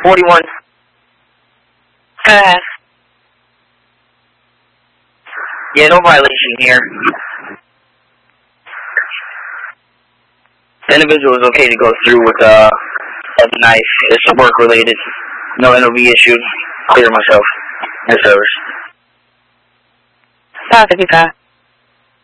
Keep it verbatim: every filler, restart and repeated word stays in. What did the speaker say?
forty-one. Go ahead. Yeah, no violation here. The individual is okay to go through with uh, a knife. It's work related. No N O V issued. Clear myself. Yes, service. South fifty-five.